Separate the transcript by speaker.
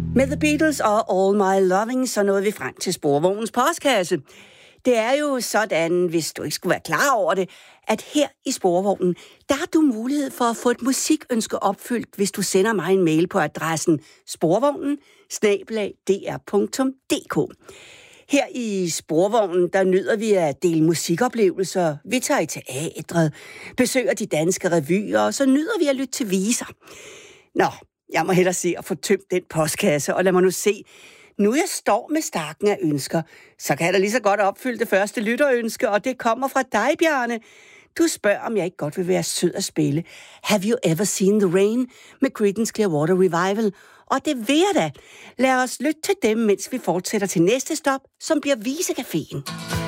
Speaker 1: Med The Beatles og All My Loving, så nåede vi frem til Sporvognens postkasse. Det er jo sådan, hvis du ikke skulle være klar over det, at her i Sporvognen, der har du mulighed for at få et musikønske opfyldt, hvis du sender mig en mail på adressen sporvognen@dr.dk. Her i Sporvognen, der nyder vi at dele musikoplevelser. Vi tager i teatret, besøger de danske revyer, og så nyder vi at lytte til viser. Nå, jeg må hellere se at få tømt den postkasse, og lad mig nu se. Nu jeg står med stakken af ønsker, så kan jeg da lige så godt opfylde det første lytterønske, og det kommer fra dig, Bjarne. Du spørger, om jeg ikke godt vil være sød at spille Have You Ever Seen the Rain med Creedence Clearwater Revival, og det vil jeg da. Lad os lytte til dem, mens vi fortsætter til næste stop, som bliver Visecaféen.